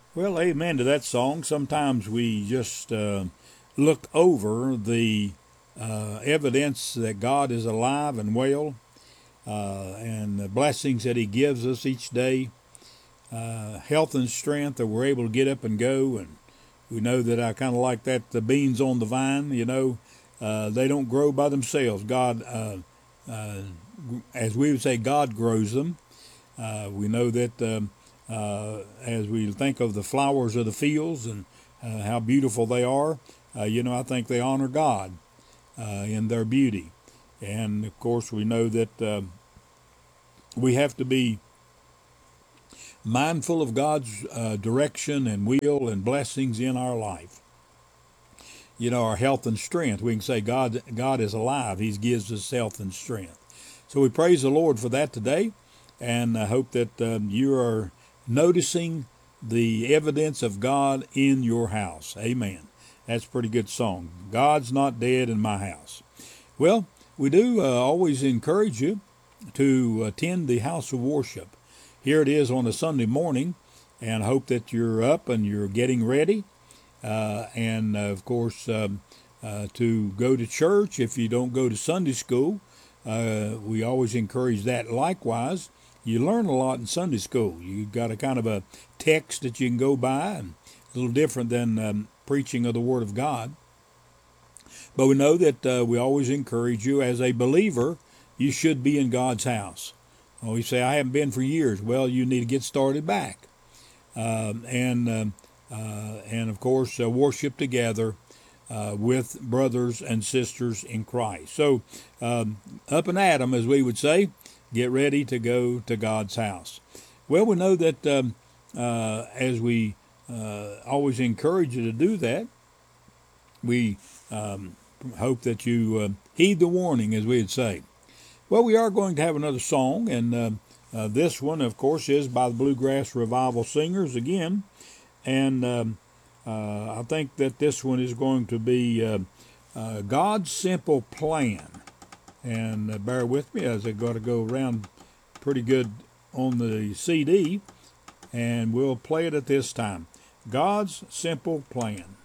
Well, amen to that song. Sometimes we just look over the evidence that God is alive and well, and the blessings that He gives us each day, health and strength that we're able to get up and go. And we know that I kind of like that the beans on the vine, they don't grow by themselves. God, uh, as we would say, God grows them. We know that as we think of the flowers of the fields and how beautiful they are, I think they honor God in their beauty. And of course, we know that we have to be mindful of God's direction and will and blessings in our life. Our health and strength. We can say God is alive. He gives us health and strength. So we praise the Lord for that today, and I hope that you are noticing the evidence of God in your house. Amen. That's a pretty good song. God's not dead in my house. Well, we do always encourage you to attend the house of worship. Here it is on a Sunday morning, and I hope that you're up and you're getting ready. And of course, to go to church if you don't go to Sunday school. We always encourage that. Likewise, you learn a lot in Sunday school. You got a kind of a text that you can go by, and a little different than preaching of the Word of God. But we know that we always encourage you as a believer, you should be in God's house. Oh, you say, I haven't been for years. Well, you need to get started back. And of course, worship together with brothers and sisters in Christ. So, up and at 'em, as we would say, get ready to go to God's house. Well, we know that as we always encourage you to do that, we hope that you heed the warning, as we would say. Well, we are going to have another song, and this one, of course, is by the Bluegrass Revival Singers again. And I think that this one is going to be God's Simple Plan. And bear with me as I got to go around pretty good on the CD, and we'll play it at this time. God's Simple Plan.